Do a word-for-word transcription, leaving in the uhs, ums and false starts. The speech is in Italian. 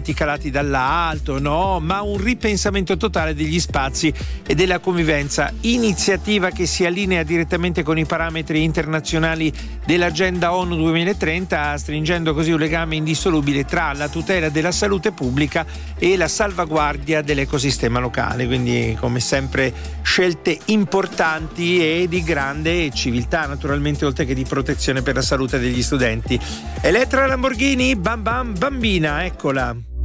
progetti calati dall'alto, no, ma un ripensamento totale degli spazi e della convivenza, iniziativa che si allinea direttamente con i parametri internazionali dell'Agenda ONU duemilatrenta, stringendo così un legame indissolubile tra la tutela della salute pubblica e la salvaguardia dell'ecosistema locale. Quindi, come sempre, scelte importanti e di grande civiltà, naturalmente, oltre che di protezione per la salute degli studenti. Elettra Lamborghini, bam bam bambina, eccola.